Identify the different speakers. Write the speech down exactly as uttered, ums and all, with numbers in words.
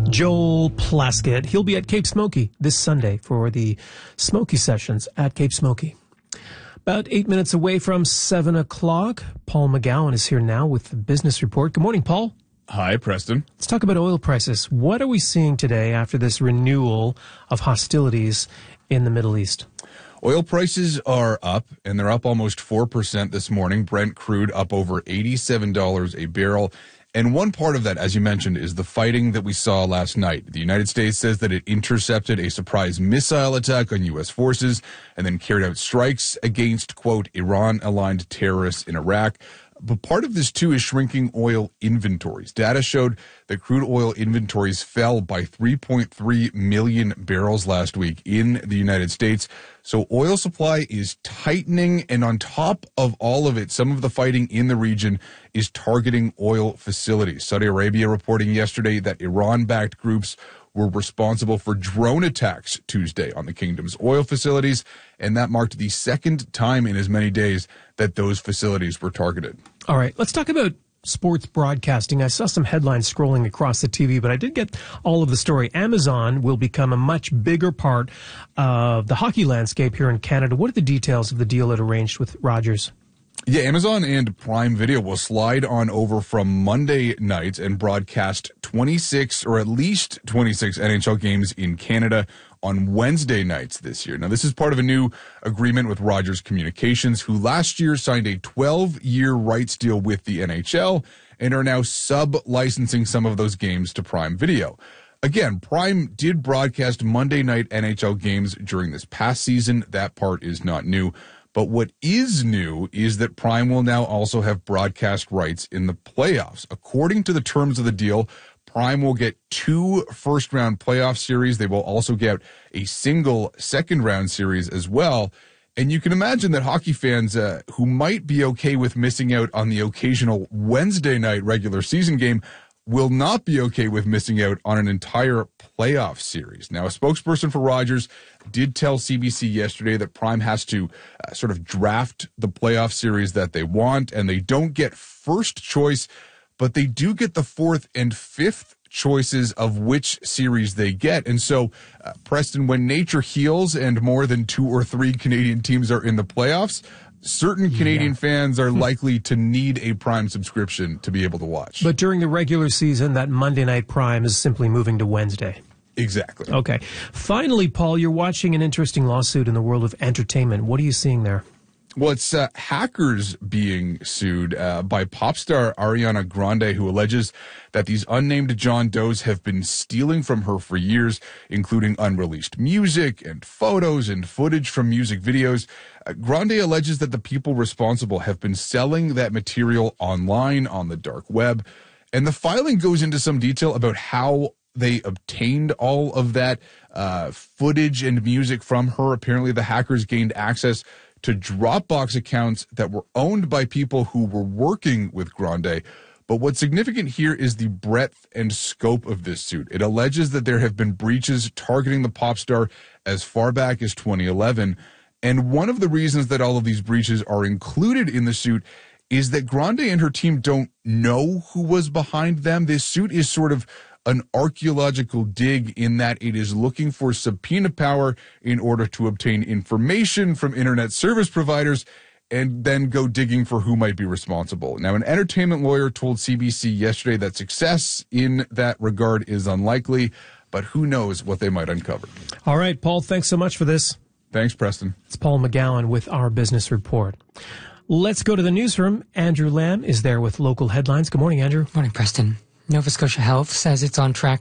Speaker 1: Joel Plaskett. He'll be at Cape Smoky this Sunday for the Smoky Sessions at Cape Smoky. About eight minutes away from seven o'clock, Paul McGowan is here now with the Business Report. Good morning, Paul.
Speaker 2: Hi, Preston.
Speaker 1: Let's talk about oil prices. What are we seeing today after this renewal of hostilities in the Middle East?
Speaker 2: Oil prices are up, and they're up almost four percent this morning. Brent crude up over eighty-seven dollars a barrel. And one part of that, as you mentioned, is the fighting that we saw last night. The United States says that it intercepted a surprise missile attack on U S forces and then carried out strikes against, quote, Iran-aligned terrorists in Iraq. But part of this, too, is shrinking oil inventories. Data showed that crude oil inventories fell by three point three million barrels last week in the United States. So oil supply is tightening, and on top of all of it, some of the fighting in the region is targeting oil facilities. Saudi Arabia reporting yesterday that Iran-backed groups were responsible for drone attacks Tuesday on the kingdom's oil facilities, and that marked the second time in as many days that those facilities were targeted.
Speaker 1: All right, let's talk about sports broadcasting. I saw some headlines scrolling across the T V, but I did get all of the story. Amazon will become a much bigger part of the hockey landscape here in Canada. What are the details of the deal it arranged with Rogers?
Speaker 2: Yeah, Amazon and Prime Video will slide on over from Monday nights and broadcast twenty-six or at least twenty-six N H L games in Canada on Wednesday nights this year. Now, this is part of a new agreement with Rogers Communications, who last year signed a twelve-year rights deal with the N H L and are now sub-licensing some of those games to Prime Video. Again, Prime did broadcast Monday night N H L games during this past season. That part is not new. But what is new is that Prime will now also have broadcast rights in the playoffs. According to the terms of the deal, Prime will get two first-round playoff series. They will also get a single second-round series as well. And you can imagine that hockey fans uh, who might be okay with missing out on the occasional Wednesday night regular season game will not be okay with missing out on an entire playoff series. Now, a spokesperson for Rogers did tell C B C yesterday that Prime has to uh, sort of draft the playoff series that they want, and they don't get first choice, but they do get the fourth and fifth choices of which series they get. And so, uh, Preston, when nature heals and more than two or three Canadian teams are in the playoffs, certain Canadian yeah. fans are likely to need a Prime subscription to be able to watch.
Speaker 1: But during the regular season, that Monday night Prime is simply moving to Wednesday.
Speaker 2: Exactly.
Speaker 1: Okay. Finally, Paul, you're watching an interesting lawsuit in the world of entertainment. What are you seeing there?
Speaker 2: Well, it's uh, hackers being sued uh, by pop star Ariana Grande, who alleges that these unnamed John Does have been stealing from her for years, including unreleased music and photos and footage from music videos. Uh, Grande alleges that the people responsible have been selling that material online on the dark web. And the filing goes into some detail about how they obtained all of that uh, footage and music from her. Apparently, the hackers gained access to Dropbox accounts that were owned by people who were working with Grande. But what's significant here is the breadth and scope of this suit. It alleges that there have been breaches targeting the pop star as far back as twenty eleven. And one of the reasons that all of these breaches are included in the suit is that Grande and her team don't know who was behind them. This suit is sort of an archaeological dig in that it is looking for subpoena power in order to obtain information from internet service providers and then go digging for who might be responsible. Now, an entertainment lawyer told C B C yesterday that success in that regard is unlikely, but who knows what they might uncover.
Speaker 1: All right, Paul, thanks so much for this.
Speaker 2: Thanks, Preston.
Speaker 1: It's Paul McGowan with our Business Report. Let's go to the newsroom. Andrew Lamb is there with local headlines. Good morning, Andrew.
Speaker 3: Morning, Preston. Nova Scotia Health says it's on track